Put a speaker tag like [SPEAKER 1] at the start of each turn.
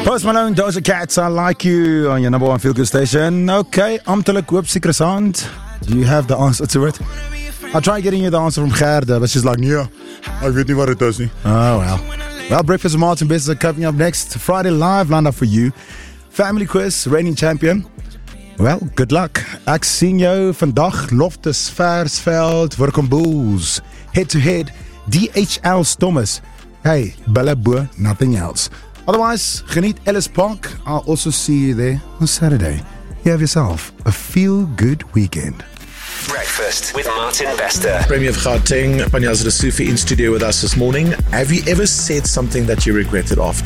[SPEAKER 1] Post Malone, Doja Cat, I Like You on your number one feel good station. Okay, amptelik hoop sekere aand. Do you have the answer to it? I tried getting you the answer from Gerda, but she's like, yeah, ek weet nie wat dit is nie. Oh, well. Well, Breakfast with Martin Best is coming up next. Friday Live lined up for you. Family quiz, reigning champion. Well, good luck. Ek sien jou vandag Loftus Versveld, Workum Bulls. Head to head, DHL Thomas. Hey, Bella Bo, nothing else. Otherwise, geniet Ellis Park. I'll also see you there on Saturday. You have yourself a feel-good weekend.
[SPEAKER 2] Breakfast with Martin Bester.
[SPEAKER 3] Premier of Gauteng, Panyaza Sufi in studio with us this morning. Have you ever said something that you regretted after?